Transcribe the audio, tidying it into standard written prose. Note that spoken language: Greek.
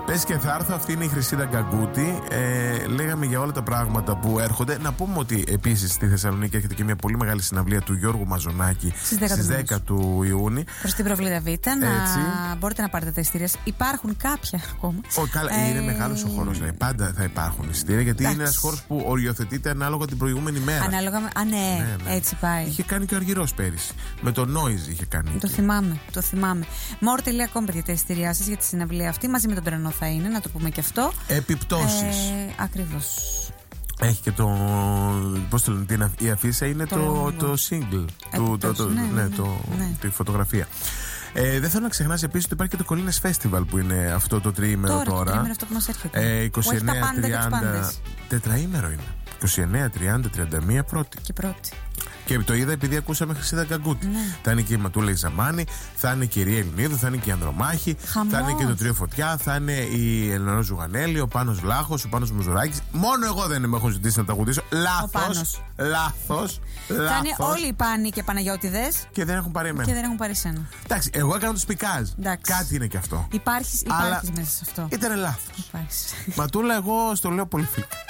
Πες και θα έρθω, αυτή είναι η Χρυσίδα Γκαγκούτη. Λέγαμε για όλα τα πράγματα που έρχονται. Να πούμε ότι επίσης στη Θεσσαλονίκη έρχεται και μια πολύ μεγάλη συναυλία του Γιώργου Μαζονάκη στις 10 του Ιούνιου. Προς την Προβλήτα Β. Μπορείτε να πάρετε τα ειστήρια. Υπάρχουν κάποια ακόμα. Είναι μεγάλος ο χώρος. Πάντα θα υπάρχουν ειστήρια, γιατί είναι ένας χώρος που οριοθετείται ανάλογα την προηγούμενη μέρα. Ανάλογα με. Ναι, έτσι πάει. Είχε κάνει και ο Αργυρός πέρυσι. Με το Noise είχε κάνει. Το θυμάμαι. More.com, παιδιά, τα ειστήριά σας για τη συναυλία αυτή. Μαζί με τον Τρενό θα είναι, να το πούμε και αυτό. Επιπτώσεις. Ακριβώς. Έχει και το. Πώς το λένε, η αφίσα είναι το single. Τη φωτογραφία. Δεν θέλω να ξεχνάς επίσης ότι υπάρχει και το Κολλήνες Festival που είναι αυτό το τριήμερο τώρα. Το τριήμερο αυτό που μας έρχεται. 29-30. Τετραήμερο είναι. 29-30-31 πρώτη. Και πρώτη. Και το είδα επειδή ακούσαμε Χρυσίδα Γκαγκούτη. Ναι. Θα είναι και η Ματούλα η Ζαμάνη, θα είναι και η Ρία Ελληνίδου, θα είναι και η Ανδρομάχη, θα είναι και το Τρίο Φωτιά, θα είναι η Ελεονόρα Ζουγανέλη, ο Πάνος Βλάχος, ο Πάνος Μουζουράκης. Μόνο εγώ δεν με έχουν ζητήσει να τραγουδήσω. Λάθος. Θα είναι όλοι οι Πάνοι και Παναγιώτηδες. Και δεν έχουν πάρει εμένα. Και δεν έχουν πάρει εσένα. Εντάξει, εγώ έκανα το σπικάζ. Κάτι είναι και αυτό. Υπάρχεις μέσα σε αυτό. Ήταν λάθος. Ματούλα, εγώ στο λέω πολύ φιλικά.